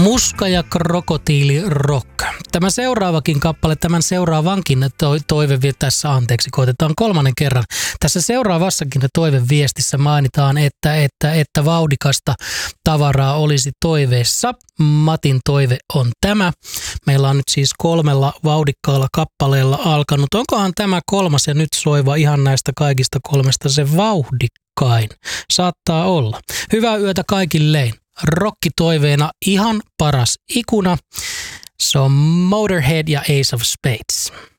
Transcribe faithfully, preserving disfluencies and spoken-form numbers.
Muska ja krokotiili rock. Tämä seuraavakin kappale, tämän seuraavankin to- toive, tässä anteeksi, koitetaan kolmannen kerran. Tässä seuraavassakin toiveviestissä mainitaan, että, että, että vauhdikasta tavaraa olisi toiveessa. Matin toive on tämä. Meillä on nyt siis kolmella vauhdikkaalla kappaleella alkanut. Onkohan tämä kolmas ja nyt soiva ihan näistä kaikista kolmesta se vauhdikkain? Saattaa olla. Hyvää yötä kaikille. Rokkitoiveena ihan paras ikuna. Se on Motorhead ja Ace of Spades.